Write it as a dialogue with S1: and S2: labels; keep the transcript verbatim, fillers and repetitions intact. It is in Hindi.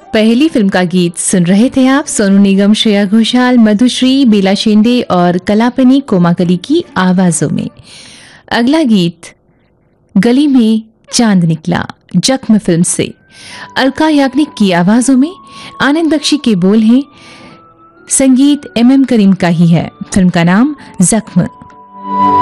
S1: पहली फिल्म का गीत सुन रहे थे आप। सोनू निगम, श्रेया घोषाल, मधुश्री, बेला शेंडे और कलापनी कोमाकली की आवाजों में। अगला गीत गली में चांद निकला, जख्म फिल्म से। अलका याग्निक की आवाजों में, आनंद बख्शी के बोल हैं, संगीत एम एम करीम का ही है। फिल्म का नाम जख्म।